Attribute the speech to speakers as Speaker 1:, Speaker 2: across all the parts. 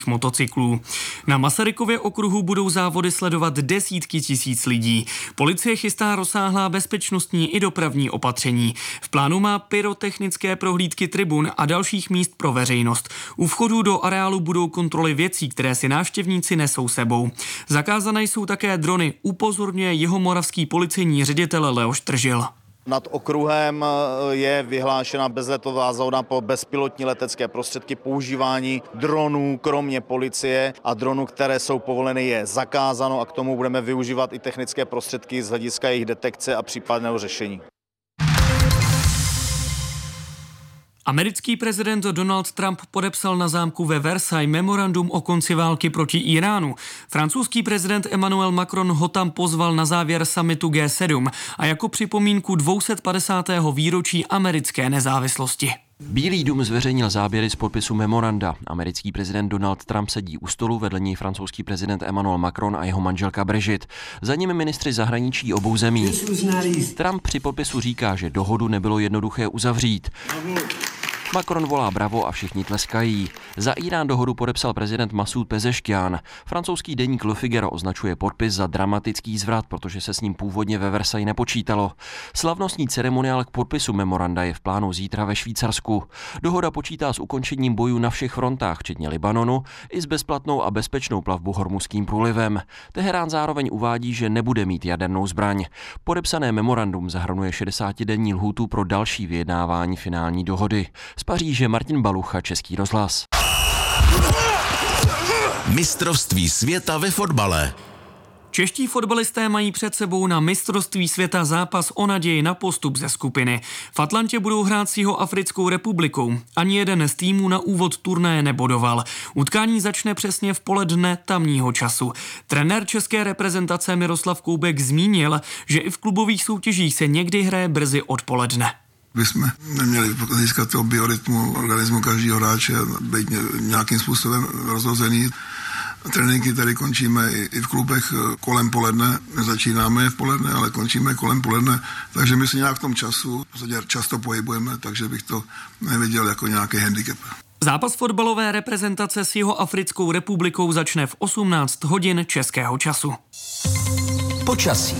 Speaker 1: motocyklů. Na Masarykově okruhu budou závody sledovat desítky tisíc lidí. Policie chystá rozsáhlá bezpečnostní i dopravní opatření. V plánu má pyrotechnické prohlídky tribun a dalších míst pro veřejnost. U vchodu do areálu budou kontroly věcí, které si návštěvníci nesou sebou. Zakázané jsou také drony, upozorňuje jihomoravský policejní ředitel Leoš Tržil.
Speaker 2: Nad okruhem je vyhlášena bezletová zóna pro bezpilotní letecké prostředky. Používání dronů, kromě policie a dronů, které jsou povoleny, je zakázáno a k tomu budeme využívat i technické prostředky z hlediska jejich detekce a případného řešení.
Speaker 1: Americký prezident Donald Trump podepsal na zámku ve Versailles memorandum o konci války proti Iránu. Francouzský prezident Emmanuel Macron ho tam pozval na závěr summitu G7 a jako připomínku 250. výročí americké nezávislosti.
Speaker 3: Bílý dům zveřejnil záběry z podpisu memoranda. Americký prezident Donald Trump sedí u stolu, vedle něj francouzský prezident Emmanuel Macron a jeho manželka Brigitte. Za nimi ministři zahraničí obou zemí. Trump při podpisu říká, že dohodu nebylo jednoduché uzavřít. Macron volá bravo a všichni tleskají. Za Irán dohodu podepsal prezident Masud Pezeškian. Francouzský deník Le Figaro označuje podpis za dramatický zvrat, protože se s ním původně ve Versailles nepočítalo. Slavnostní ceremoniál k podpisu memoranda je v plánu zítra ve Švýcarsku. Dohoda počítá s ukončením bojů na všech frontách, včetně Libanonu, i s bezplatnou a bezpečnou plavbu Hormuzským průlivem. Teherán zároveň uvádí, že nebude mít jadernou zbraň. Podepsané memorandum zahrnuje 60denní lhůtu pro další vyjednávání finální dohody. Z Paříže Martin Balucha, Český rozhlas.
Speaker 4: Mistrovství světa ve fotbale.
Speaker 1: Čeští fotbalisté mají před sebou na mistrovství světa zápas o naději na postup ze skupiny. V Atlantě budou hrát s Jihoafrickou republikou. Ani jeden z týmů na úvod turnaje nebodoval. Utkání začne přesně v poledne tamního času. Trenér české reprezentace Miroslav Koubek zmínil, že i v klubových soutěžích se někdy hraje brzy odpoledne.
Speaker 5: Bychom neměli získat toho biorytmu organismu každého hráče, být nějakým způsobem rozhozený. Tréninky tady končíme i v klubech kolem poledne. Nezačínáme v poledne, ale končíme kolem poledne. Takže my se nějak v tom času často pohybujeme, takže bych to neviděl jako nějaký handicap.
Speaker 1: Zápas fotbalové reprezentace s Jihoafrickou republikou začne v 18 hodin českého času.
Speaker 4: Počasí.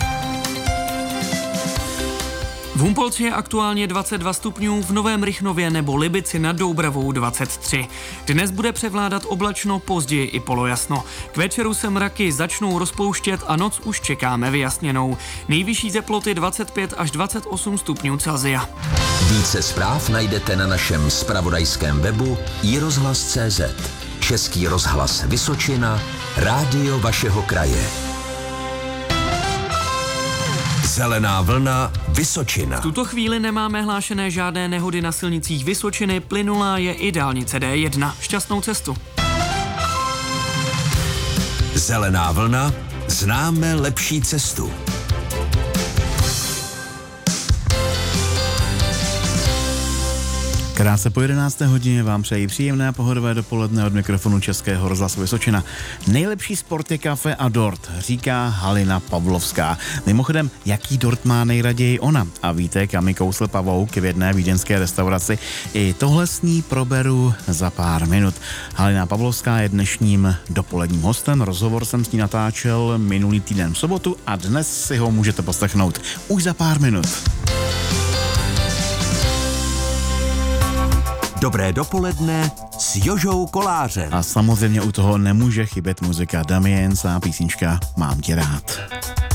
Speaker 1: V Humpolci je aktuálně 22 stupňů, v Novém Rychnově nebo Libici nad Doubravou 23. Dnes bude převládat oblačno, později i polojasno. K večeru se mraky začnou rozpouštět a noc už čekáme vyjasněnou. Nejvyšší teploty 25 až 28 stupňů Celsia.
Speaker 4: Více zpráv najdete na našem zpravodajském webu iRozhlas.cz. Český rozhlas Vysočina, rádio vašeho kraje. Zelená vlna Vysočina.
Speaker 1: V tuto chvíli nemáme hlášené žádné nehody na silnicích Vysočiny, plynulá je i dálnice D1. Šťastnou cestu.
Speaker 4: Zelená vlna, známe lepší cestu.
Speaker 6: Krátce po 11. hodině vám přeji příjemné pohodové dopoledne od mikrofonu Českého rozhlasu Vysočina. Nejlepší sport je kafe a dort, říká Halina Pavlovská. Mimochodem, jaký dort má nejraději ona? A víte, kam mi kousl pavouk v jedné vídeňské restauraci? I tohle s ní proberu za pár minut. Halina Pavlovská je dnešním dopoledním hostem. Rozhovor jsem s ní natáčel minulý týden v sobotu a dnes si ho můžete poslechnout už za pár minut.
Speaker 4: Dobré dopoledne s Jožou Kolářem.
Speaker 6: A samozřejmě u toho nemůže chybět muzika Damiens a písnička Mám tě rád.